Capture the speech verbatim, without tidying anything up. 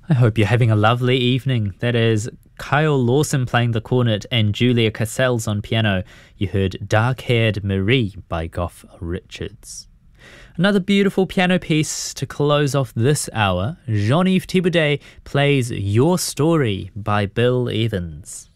I hope you're having a lovely evening. That is Kyle Lawson playing the cornet and Julia Cassells on piano. You heard Dark Haired Marie by Goff Richards. Another beautiful piano piece to close off this hour. Jean-Yves Thibaudet plays Your Story by Bill Evans.